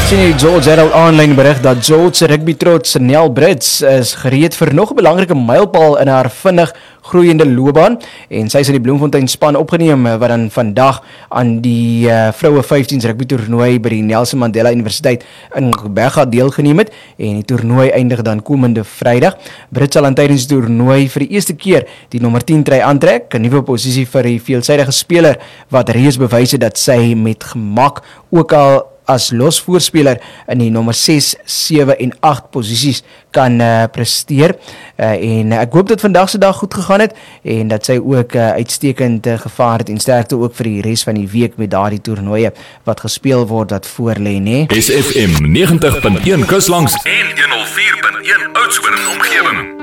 sien die George Herald aanlyn berig dat George se rugbytrots Nel Brits is gereed vir nog 'n belangrike mylpaal in haar vinnig groeiende loopbaan en sy is in die Bloemfontein span opgeneem wat dan vandag aan die vroue 15s rugby toernooi by die Nelson Mandela Universiteit in Gqeberha deelgeneem het en die toernooi eindig dan komende Vrydag. Brits sal aan tydens die toernooi vir die eerste keer die nommer 10 trui aantrek, 'n nuwe posisie vir die veelsidige speler wat reeds bewys het dat sy met gemak ook al as losvoorspeler in die nommer 6, 7 en 8 posisies kan presteer. En ek hoop dat vandag se dag goed gegaan het en dat sy ook uitstekend gevaar het en sterkte ook vir die res van die week met daardie toernooie wat gespeel word wat voor lê, né? SFM 90.1 Kuslangs en 104.1 Oudtshoorn omgewing.